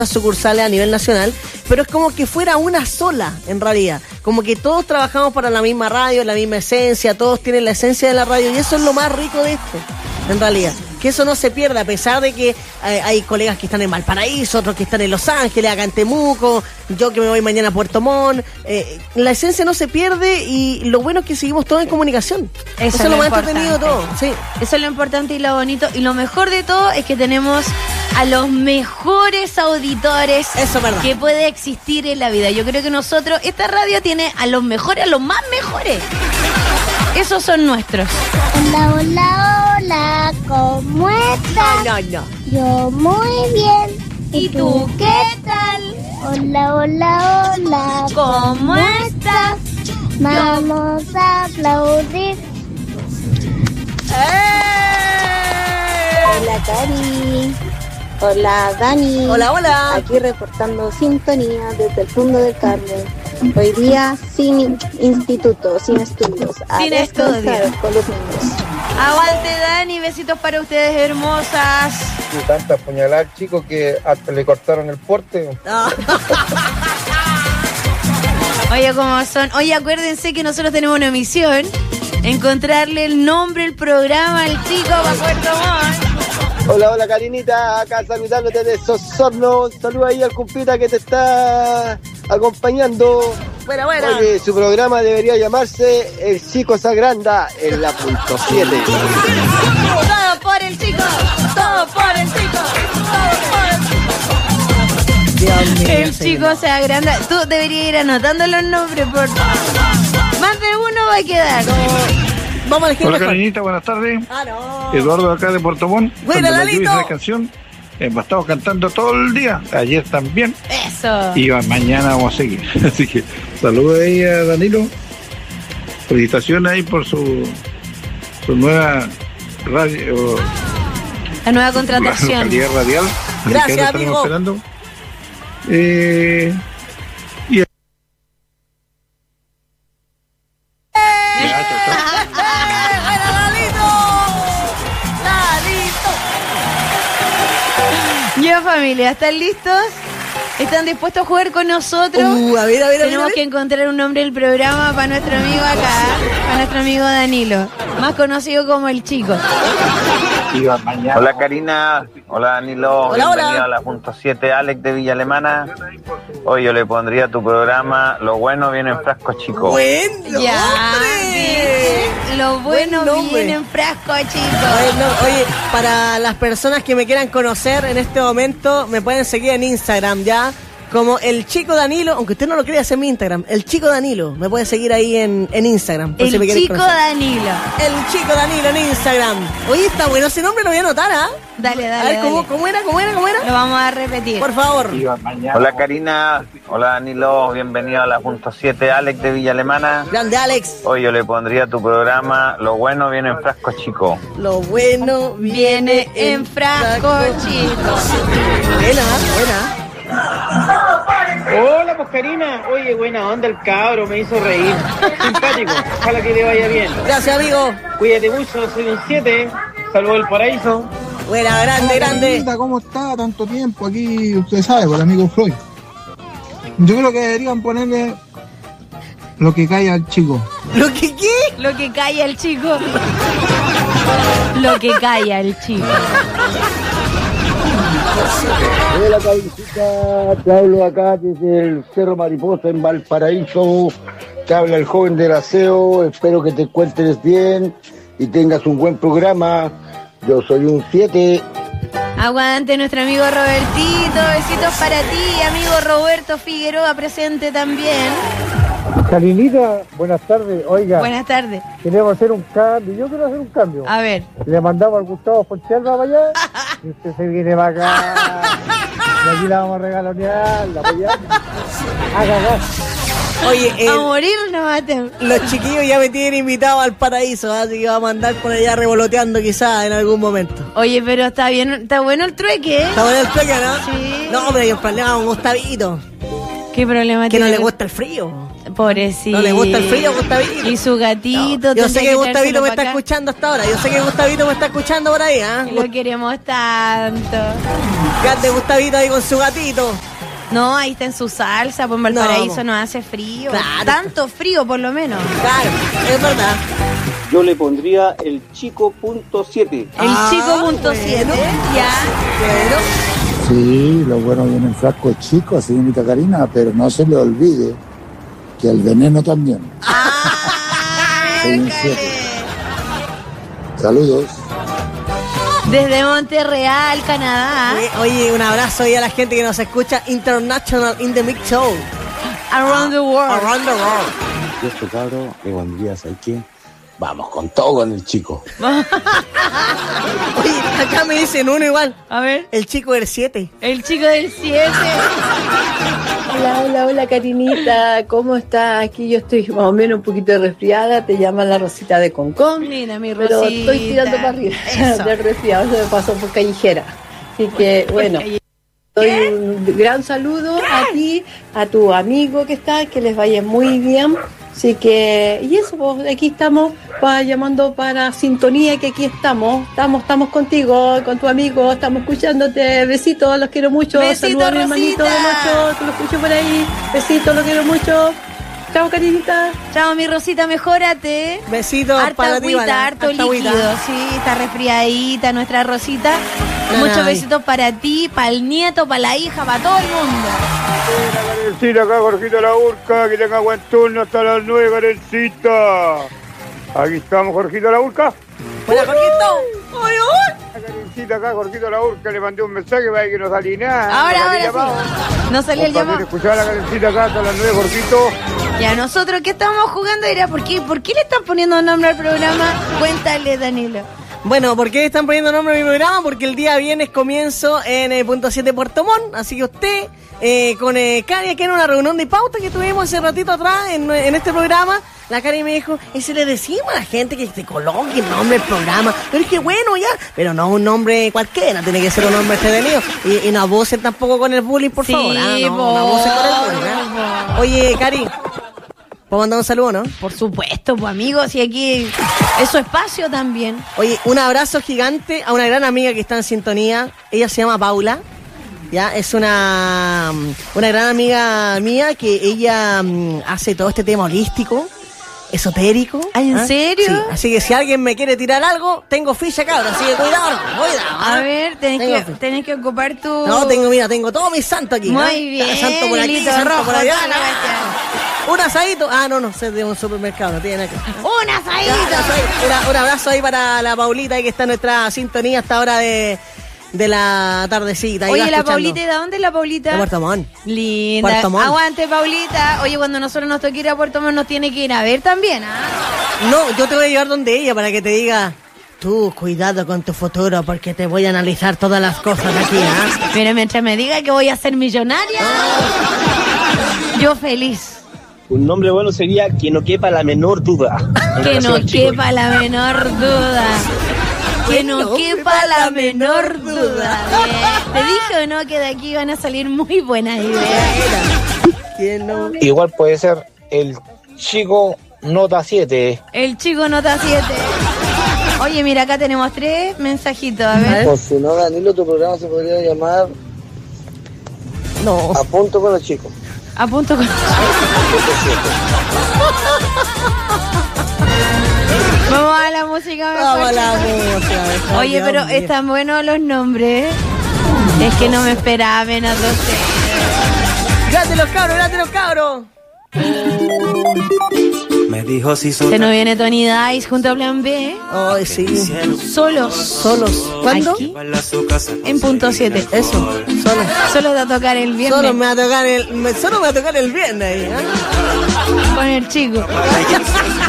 sucursales a nivel nacional, pero es como que fuera una sola, en realidad. Como que todos trabajamos para la misma radio, la misma esencia, todos tienen la esencia de la radio, y eso es lo más rico de esto, en realidad. Que eso no se pierda, a pesar de que hay colegas que están en Valparaíso, otros que están en Los Ángeles, acá en Temuco, yo que me voy mañana a Puerto Montt. La esencia no se pierde, y lo bueno es que seguimos todos en comunicación. Eso es lo más entretenido de todo. Sí. Eso es lo importante y lo bonito. Y lo mejor de todo es que tenemos a los mejores auditores que puede existir en la vida. Yo creo que nosotros, esta radio tiene a los mejores, a los más mejores. Esos son nuestros. Hola, hola, hola, ¿cómo estás? No. Yo muy bien. ¿Y tú qué tal? Hola, hola, hola, ¿Cómo estás? Vamos a aplaudir. Hola, Cari. Hola, Dani. Hola. Aquí reportando sintonía desde el fondo del Carmen. Hoy día sin instituto, sin estudios. Sin estudios. Con los niños. Aguante, Dani, besitos para ustedes, hermosas. Y tanta puñalada al chico que hasta le cortaron el porte. Oye, ¿cómo son? Oye, acuérdense que nosotros tenemos una misión: encontrarle el nombre, el programa al chico para Puerto Montt. Hola, Karinita, acá saludándote de Sosorno. Saluda ahí al compita que te está acompañando. Buena. Oye, su programa debería llamarse El Chico se agranda en la punto 7. Todo por el chico, todo por el chico, todo por el chico. Dios mío, el chico se agranda. Tú deberías ir anotando los nombres, por más de uno va a quedar. Vamos a elegir. Hola, Karinita, buenas tardes. No. Eduardo acá de Puerto Montt. Buena, Lalito. La canción. Hemos estado cantando todo el día. Ayer también. Eso. Y mañana vamos a seguir. Así que saludos ahí a Danilo. Felicitaciones ahí por su nueva radio. La nueva contratación. La calidad radial. Gracias, que amigo. Esperando. Ya, familia, ¿están listos? ¿Están dispuestos a jugar con nosotros? A ver. Tenemos que encontrar un nombre del programa para nuestro amigo acá, para nuestro amigo Danilo, más conocido como el chico. Hola, Karina. Hola, Danilo. Hola. Bienvenido a la punto 7, Alex de Villa Alemana. Hoy yo le pondría a tu programa Lo bueno viene en frasco chico. Bueno, Ya, ¿viste? Lo bueno Buen nombre. viene en frasco, chicos. Oye, para las personas que me quieran conocer en este momento, me pueden seguir en Instagram, ¿ya? Como El Chico Danilo, aunque usted no lo crea, ese es mi Instagram. El Chico Danilo, me puede seguir ahí en Instagram. Por si me El quieren chico conocer. Danilo. El Chico Danilo en Instagram. Oye, está bueno ese nombre, lo voy a anotar, ¿ah? Dale. A ver, ¿cómo era? Lo vamos a repetir. Por favor. Hola, Karina. Hola, Danilo. Bienvenido a la punto 7, Alex de Villa Alemana. Grande, Alex. Hoy yo le pondría a tu programa Lo bueno viene en frasco chico. Lo bueno Viene en frasco, chicos. Buena. Hola, pues Karina. Oye, buena onda el cabro, me hizo reír. Simpático, ojalá que le vaya bien. Gracias, amigo. Cuídate mucho, soy un 7. Saludos del paraíso. Buena, grande. Karinita, ¿cómo está? Tanto tiempo aquí, usted sabe, por el amigo Floyd. Yo creo que deberían ponerle Lo que cae al chico. ¿Lo que qué? Lo que calla el chico. Lo que calla el chico. Hola, Karinita. Te hablo acá desde el Cerro Mariposa en Valparaíso. Te habla el joven del aseo. Espero que te encuentres bien y tengas un buen programa. Yo soy un 7. Aguante nuestro amigo Robertito. Besitos para ti, amigo Roberto Figueroa, presente también. Karinita, buenas tardes. Oiga, Buenas tardes. queremos hacer un cambio. Yo quiero hacer un cambio. A ver. Le mandamos al Gustavo Fonchalva para allá y usted se viene para acá. Y aquí la vamos a regalonear, la apoyamos. Haga Oye, A morir no maten. los chiquillos ya me tienen invitado al paraíso, así que vamos a andar por allá revoloteando quizás en algún momento. Oye, pero está bien, está bueno el trueque, ¿eh? ¿Está bueno el trueque, no? Sí. No, pero hay un problema con Gustavito. ¿Qué problema que tiene? no le gusta el frío. Pobrecito. No le gusta el frío, Gustavito. Y su gatito. Yo sé que Gustavito me está acá. escuchando hasta ahora. Yo sé que Gustavito me está escuchando por ahí, ¿ah? Lo queremos tanto. Grande Gustavito ahí con su gatito. No, ahí está en su salsa, pues en Valparaíso no hace frío. Claro. Tanto frío, por lo menos. Claro, es verdad. Yo le pondría el chico punto 7. El chico punto 7, ya. Sí, lo bueno viene en frasco chico, señorita Karina, pero no se le olvide que el veneno también. Soy un 7. Saludos. Desde Monterreal, Canadá. Oye, un abrazo ahí a la gente que nos escucha International in the Mix Show. Around the world. Around the world. Yo esto, cabro, le pondría, ¿sabes qué? Vamos con todo con el chico. Oye, acá me dicen uno igual. A ver. El chico del 7. El chico del 7. Hola, Karinita. ¿Cómo estás? Aquí yo estoy más o menos un poquito resfriada. Te llaman la Rosita de Concón. Mira, mi Rosita. Pero estoy tirando para arriba del resfriado. Se me pasó por callejera. Así que, bueno. Doy un gran saludo a ti, a tu amigo que está, que les vaya muy bien. Así que, y eso, pues, aquí estamos llamando para sintonía, que aquí estamos contigo, con tu amigo, estamos escuchándote. Besitos, los quiero mucho. Besito, saludos a mi hermanito Rosita. de Nocho, que lo escucho por ahí. Besitos, los quiero mucho. Chao, Karinita. Chao, mi Rosita, mejórate. Besitos harta para ti, agüita, Ivana. harto Harta líquido. agüita. Sí, está resfriadita nuestra Rosita. Muchos Ay. besitos para ti, para el nieto, para la hija, para todo el mundo. Karencita, acá Jorgito La Urca, que tenga buen turno hasta las 9, Karencita. Aquí estamos, Jorgito La Urca. Hola, Jorgito. ¡Uy, uy! Karencita, acá Jorgito La Urca, le mandé un mensaje para que no salí nada. Ahora sí. No salió el llamado. Escuchar a la Karencita acá hasta las 9, Jorgito. Y a nosotros, ¿qué estamos jugando? Dirá, ¿por qué le están poniendo nombre al programa? Cuéntale, Danilo. Bueno, ¿por qué están poniendo nombre a mi programa? Porque el día viernes comienzo en el punto 7 Puerto Montt, así que usted con Cari, que era una reunión de pauta que tuvimos hace ratito atrás en este programa, la Cari me dijo, y si le decimos a la gente que se coloque el nombre del programa, pero es que bueno ya, pero no un nombre cualquiera, tiene que ser un nombre entretenido, y no abocen tampoco con el bullying, por favor, no abocen con el bullying, ¿eh? Oye, Cari, ¿puedo mandar un saludo, no? Por supuesto, pues amigos, y aquí es su espacio también. Oye, un abrazo gigante a una gran amiga que está en sintonía. Ella se llama Paula. Ya, es una gran amiga mía que ella hace todo este tema holístico, esotérico. ¿En serio? Sí, así que si alguien me quiere tirar algo, tengo ficha, cabrón, así que cuidado. A ver, tenés que ocupar tu... No, tengo todos mis santos aquí. Muy bien, santo por aquí, Lito santo rojo, por allá. toda la cuestión. Un asadito. No, es de un supermercado, no tiene nada que ver. ¡Un asadito! Un abrazo ahí para la Paulita, ahí que está en nuestra sintonía hasta ahora de la tardecita. Oye, la Paulita, ¿y de dónde es la Paulita? De Puerto Montt. Linda. Puerto Montt. Aguante, Paulita. Oye, cuando nosotros nos toque ir a Puerto Montt, nos tiene que ir a ver también, ¿ah? No, yo te voy a llevar donde ella para que te diga, tú, cuidado con tu futuro porque te voy a analizar todas las cosas de aquí, ¿ah? Mira, mientras me diga que voy a ser millonaria, yo feliz. Un nombre bueno sería que no quepa la menor duda. Que no quepa la menor duda. Que no quepa la menor duda. Bien. Te dije o no que de aquí van a salir muy buenas ideas. Igual puede ser el chico nota 7. El chico nota 7. Oye, mira, acá tenemos 3 mensajitos, a ver. O si no, Danilo, tu programa se podría llamar... No. A punto con los chicos. A punto con... Vamos a la música mejor. Vamos a la música. Oye, pero están buenos los nombres. Es que no me esperaba menos de ustedes. ¡Grande los cabros! Me dijo si se nos viene Tony Dice junto a Plan B. Ay, sí. Solos. ¿Cuándo? Aquí, en punto 7. Eso, solo. Solo te va a tocar el viernes. Solo me va a tocar el viernes ahí, ¿eh? Con el chico.